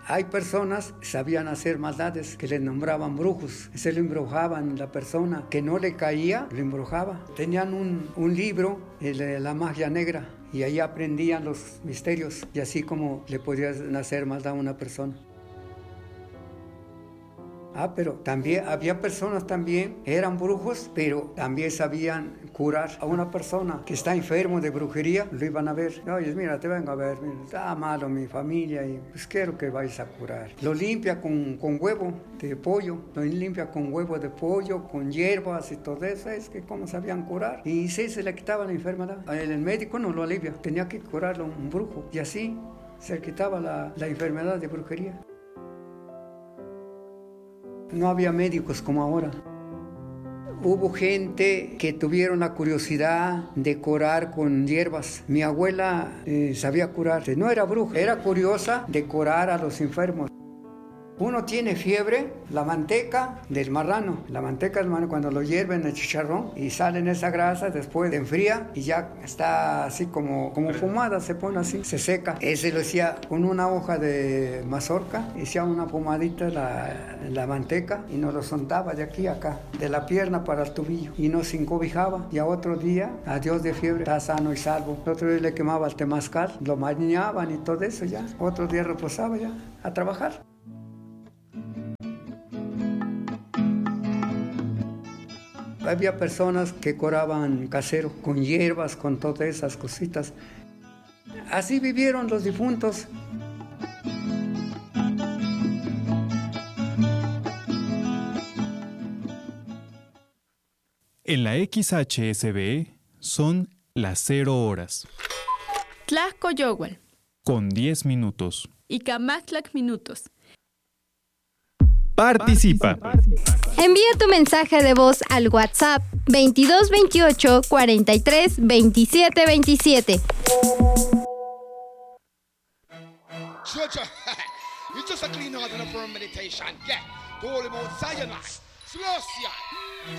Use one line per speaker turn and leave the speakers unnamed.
Hay personas que sabían hacer maldades, que les nombraban brujos. Se lo embrujaban, la persona que no le caía, lo embrujaba. Tenían un libro, la magia negra, y ahí aprendían los misterios, y así como le podían hacer maldad a una persona. Pero también había personas también, eran brujos, pero también sabían curar a una persona que está enfermo de brujería, lo iban a ver. Oye, mira, te vengo a ver, mira, está malo mi familia y pues quiero que vayas a curar. Lo limpia con huevo de pollo, lo limpia con huevo de pollo, con hierbas y todo eso, es que cómo sabían curar. Y sí, se le quitaba la enfermedad. El médico no lo alivia, tenía que curarlo un brujo y así se le quitaba la enfermedad de brujería. No había médicos como ahora. Hubo gente que tuvieron la curiosidad de curar con hierbas. Mi abuela sabía curar. No era bruja, era curiosa de curar a los enfermos. Uno tiene fiebre, la manteca del marrano. La manteca del marrano, cuando lo hierven en el chicharrón y salen esa grasa, después enfría y ya está así como fumada, se pone así, se seca. Ese lo hacía con una hoja de mazorca, hacía una pomadita la manteca y nos lo soltaba de aquí a acá, de la pierna para el tobillo, y nos encobijaba. Y a otro día, adiós de fiebre, está sano y salvo. Otro día le quemaba el temazcal, lo bañaban y todo eso ya. Otro día reposaba ya, a trabajar. Había personas que curaban casero, con hierbas, con todas esas cositas. Así vivieron los difuntos.
En la XHSB son las 0 horas.
Tlajcoyohual.
Con 10 minutos.
Y Camactlac minutos.
Participa.
Envía tu mensaje de voz al WhatsApp 2228 43 27 27.
It's just a clean out and a firm meditation. Yeah, the Holy Mount Zion. Celestia.